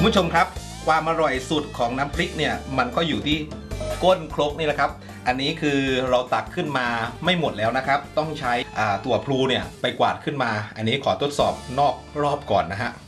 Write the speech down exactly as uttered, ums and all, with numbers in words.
ผู้ชมครับความอร่อยสุดของน้ำพริกเนี่ยมันก็อยู่ที่ก้นครกนี่แหละครับอันนี้คือเราตักขึ้นมาไม่หมดแล้วนะครับต้องใช้ตัวพลูเนี่ยไปกวาดขึ้นมาอันนี้ขอทดสอบนอกรอบก่อนนะฮะ